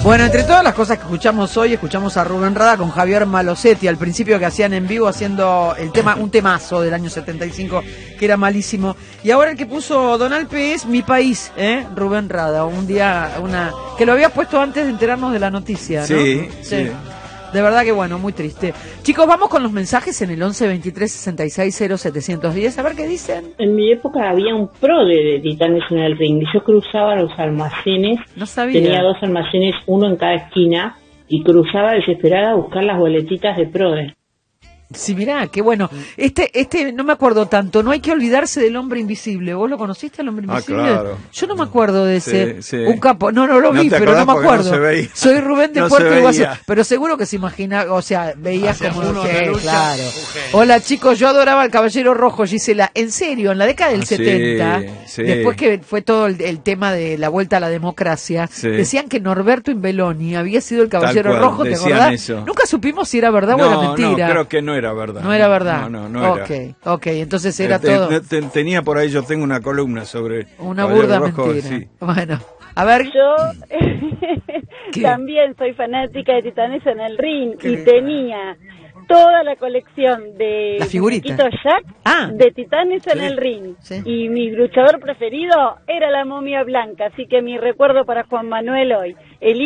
Bueno, entre todas las cosas que escuchamos hoy, escuchamos a Rubén Rada con Javier Malosetti, al principio que hacían en vivo haciendo el tema, un temazo del año 75, que era malísimo. Y ahora el que puso Don Alpe es Mi País, Rubén Rada, un día, que lo había puesto antes de enterarnos de la noticia, ¿no? Sí. De verdad que bueno, muy triste. Chicos, vamos con los mensajes en el 11 23 66 0710, a ver qué dicen. En mi época había un PRODE de Titanes en el Ring. Yo cruzaba los almacenes. No sabía. Tenía 2 almacenes, uno en cada esquina, y cruzaba desesperada a buscar las boletitas de PRODE. Sí, mirá, qué bueno. Este no me acuerdo tanto. No hay que olvidarse del Hombre Invisible. ¿Vos lo conociste, al Hombre Invisible? Claro. Yo no me acuerdo de ese. Sí. Un capo. No lo vi, pero no me acuerdo. No se veía. Soy Rubén de No Puerto se Iguazú. veía. Pero seguro que se imagina, o sea, veías Hacía como uno de lucha, claro. mujer. Hola, chicos, yo adoraba al Caballero Rojo, Gisela. En serio, en la década del 70, sí. después que fue todo el tema de la vuelta a la democracia, decían que Norberto Imbeloni había sido el Caballero Rojo, ¿te acordás? Eso. Nunca supimos si era verdad o era mentira. No, creo que no era verdad. No era verdad. No era. Ok, entonces era todo tenía por ahí, yo tengo una columna sobre una burda Rojo, mentira. sí. Bueno, a ver. Yo también soy fanática de Titanes en el Ring y tenía toda la colección de muñequitos Jack de Titanes en el Ring. Sí. Y mi luchador preferido era la Momia Blanca, así que mi recuerdo para Juan Manuel hoy.